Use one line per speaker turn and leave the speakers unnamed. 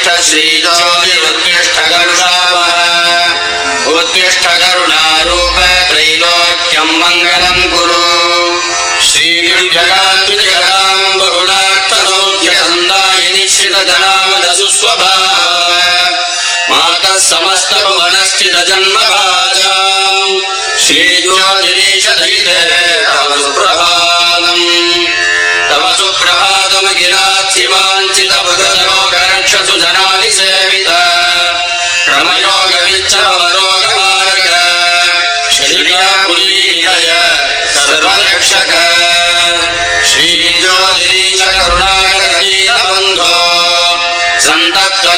श्रीज्योतिरुत्तिष्ठ गरुडावः उत्तिष्ठ करुणारूप त्रैलोक्यं मङ्गलं कुरु श्रीदिव्यगात्रिजगां बहुलाक्तसौख्यसन्दायिनि श्रितजनामदसुस्वभाव मातः समस्तभुवनस्थितजन्मभाजाम् श्रीज्योतिरीशदयिते तव सुप्रभातम् तव सुप्रभातमखिलात्सिवाञ्छितपदलोकरक्षसु जनानि सेवित क्रमयोगविच्छवरोगमार्ग श्रीपुरीलय सर्वरक्षक श्रीज्योतिरीश करुणाकरदीनबन्धो सन्तप्त